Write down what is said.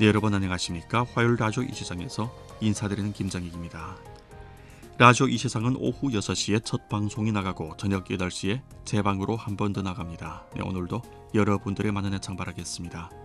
네, 여러분 안녕하십니까? 화요일 라디오 이 세상에서 인사드리는 김정익입니다. 라디오 이 세상은 오후 6시에 첫 방송이 나가고 저녁 8시에 재방으로 한 번 더 나갑니다. 네, 오늘도 여러분들의 많은 애청 바라겠습니다.